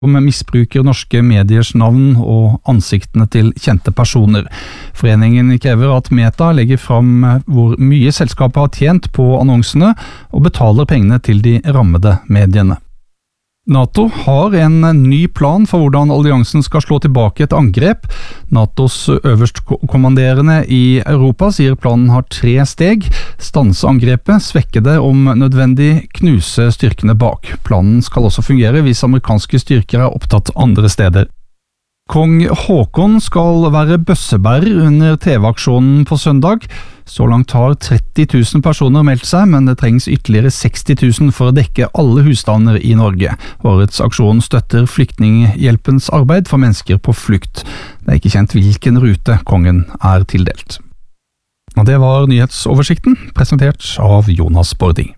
som misbruker norske mediers navn og ansiktene til kjente personer. Foreningen krever at Meta legger fram hvor mye selskapet har tjent på annonsene og betaler pengene til de rammede mediene. NATO har en ny plan for hvordan alliansen skal slå tilbake et angrep. NATOs øverstkommanderende i Europa sier planen har 3 steg. Stanse angrepet, svekke det om nødvendig, knuse styrkene bak. Planen skal også fungere hvis amerikanske styrker er opptatt andre steder. Kong Håkon skal være bøssebærer under TV-aksjonen på søndag. Så langt har 30 000 personer meldt seg, men det trengs ytterligere 60 000 for å dekke alle husstander i Norge. Årets aksjon støtter Flyktninghjelpens arbeid for mennesker på flukt. Det er ikke kjent hvilken rute kongen er tildelt. Og det var nyhetsoversikten, presentert av Jonas Bording.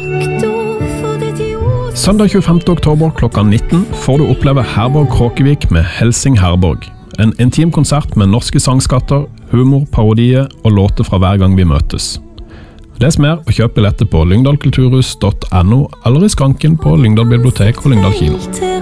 Søndag 25. oktober klokka 19 får du oppleve Herborg Kråkevik med Helsing Herborg. En intim konsert med norske sangskatter, humor, parodier og låter fra hver gang vi møtes. Les mer og kjøp billetter på lyngdalkulturhus.no eller i skranken på Lyngdal bibliotek og Lyngdal kino.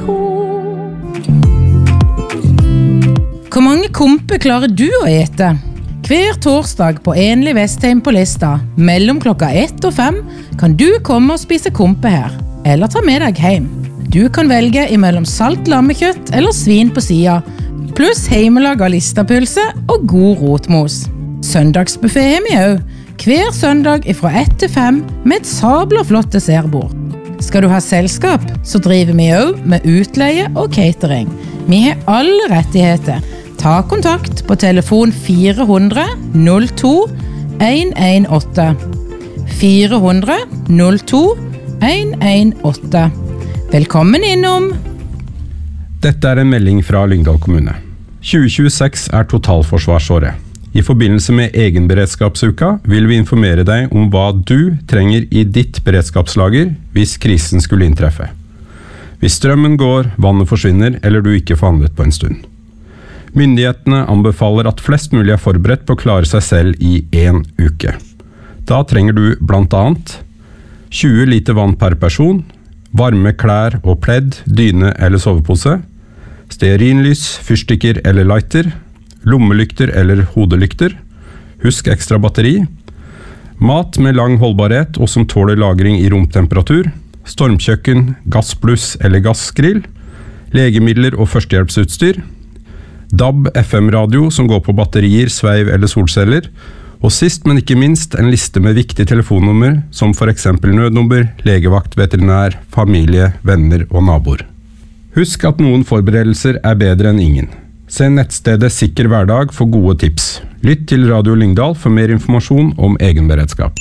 Hvor mange kompe klarer du å ete? Hver torsdag på Enlig Vestheim på Lista, mellom klokka 1 og 5, kan du komme og spise kompe her, eller ta med deg hjem. Du kan velge imellom salt lammekjøtt eller svin på sida, pluss heimelaga listapølse og god rotmos. Søndagsbuffet har vi også, hver søndag fra 1 til 5 med et sabla flott dessertbord. Skal du ha selskap, så driver vi også med utleie og catering. Vi har alle rettigheter. Ta kontakt på telefon 400 02 118. 400 02 118. Velkommen innom! Dette er en melding fra Lyngdal kommune. 2026 er totalforsvarsåret. I forbindelse med egenberedskapsuka vil vi informere deg om hva du trenger i ditt beredskapslager hvis krisen skulle inntreffe. Hvis strømmen går, vannet forsvinner eller du ikke får handlet på en stund. Myndighetene anbefaler at flest mulig er forberedt på å klare seg selv i 1 uke. Da trenger du blant annet 20 liter vann per person, varme klær og pledd, dyne eller sovepose, stearinlys, fyrstikker eller lighter, lommelykter eller hodelykter, husk ekstra batteri, mat med lang holdbarhet og som tåler lagring i romtemperatur, stormkjøkken, gassbluss eller gassgrill, legemidler og førstehjelpsutstyr, DAB FM-radio som går på batterier, sveiv eller solceller, og sist, men ikke minst, en liste med viktige telefonnummer, som for eksempel nødnummer, legevakt, veterinær, familie, venner og naboer. Husk at noen forberedelser er bedre enn ingen. Se nettstedet Sikker Hverdag for gode tips. Lytt til Radio Lyngdal for mer informasjon om egenberedskap.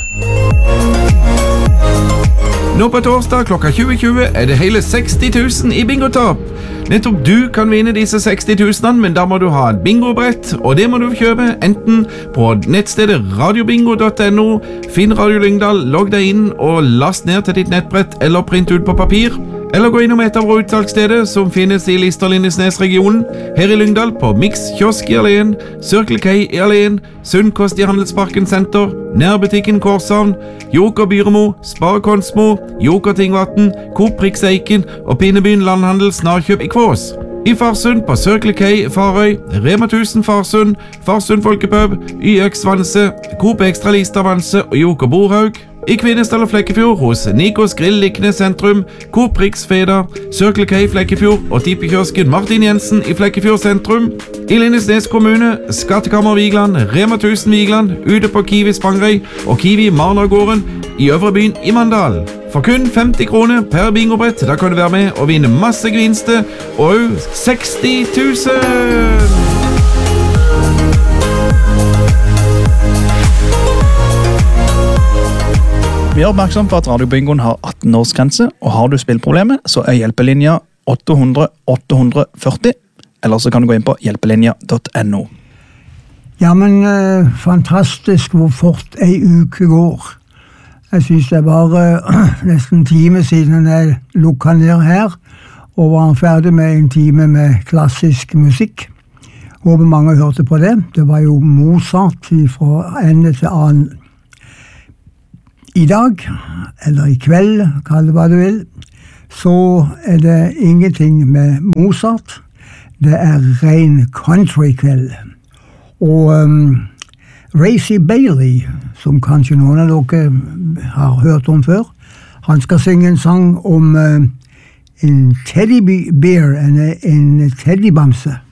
Nå på torsdag klokka 20.20 er det hele 60 000 i bingotopp. Nettopp du kan vinne disse 60 000, men da må du ha et bingobrett, og det må du kjøpe enten på nettstedet radiobingo.no, finn Radio Lyngdal, logg deg inn og last ned til ditt nettbrett eller print ut på papir, eller gå innom et av våre utsalgssteder som finnes i Lister-Lindesnes-regionen, her i Lyngdal på Mix Kiosk i Alén, Circle K i Alén, Sundkost i Handelsparken Senter, Nærbutikken Korshavn, Joker Byremo, Spar Konsmo, Joker Tingvatten, Coop Prix Eiken og Pinnebyen Landhandel Snarkjøp i Kvås. I Farsund på Circle K Farøy, Rema 1000 Farsund, Farsund Folkepub, YX Vanse, Coop Extra Lista Vanse og Joker Borhaug. I Kvinesdal og Flekkefjord hos Nikos Grill Liknes sentrum, Coop Prix Feda, Circle K Flekkefjord og tipekiosken Martin Jensen i Flekkefjord sentrum. I Lindesnes kommune, Skattekammer Vigland, Rema 1000 Vigland, ute på Kiwi Spangrøy og Kiwi Marnagården i Øvrebyen i Mandal. For kun 50 kroner per bingobrett, da kan du være med og vinne masse gevinster og 60 000! Vi er oppmerksom på at Radiobingoen har 18-årsgrense, og har du spillproblemer, så er hjelpelinja 800 840, eller så kan du gå inn på hjelpelinja.no. Ja, men fantastisk hvor fort ei uke går. Jeg synes det var nesten en time siden jeg lukket ned her, og var ferdig med en time med klassisk musikk. Håper mange hørte på det. Det var jo Mozart fra ende til annen. I dag, eller i kveld, kall det hva du vil, så det ingenting med Mozart. Det ren countrykveld. Og Racy Bailey, som kanskje noen av dere har hørt om før, han skal synge en sang om en teddybear, en teddybamse.